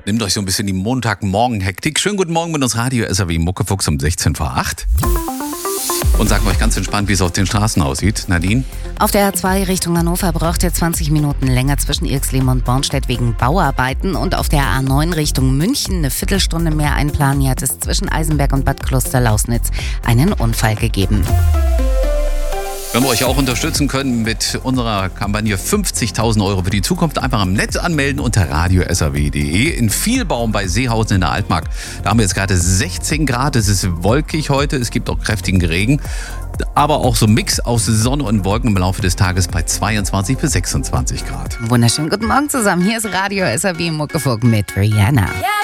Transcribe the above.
Nehmt euch so ein bisschen die Montagmorgen-Hektik. Schönen guten Morgen mit uns Radio SAW Muckefuchs um 16 vor 8. Und sagen euch ganz entspannt, wie es auf den Straßen aussieht. Nadine? Auf der A2 Richtung Hannover braucht ihr 20 Minuten länger zwischen Irxleben und Bornstedt wegen Bauarbeiten. Und auf der A9 Richtung München eine Viertelstunde mehr einplanen. Hier hat es zwischen Eisenberg und Bad Kloster-Lausnitz einen Unfall gegeben. Wenn wir euch auch unterstützen können mit unserer Kampagne 50.000 Euro für die Zukunft, einfach im Netz anmelden unter radiosaw.de. In Vielbaum bei Seehausen in der Altmark. Da haben wir jetzt gerade 16 Grad. Es ist wolkig heute. Es gibt auch kräftigen Regen. Aber auch so ein Mix aus Sonne und Wolken im Laufe des Tages bei 22 bis 26 Grad. Wunderschönen guten Morgen zusammen. Hier ist Radio SAW Muckefuchs mit Rihanna.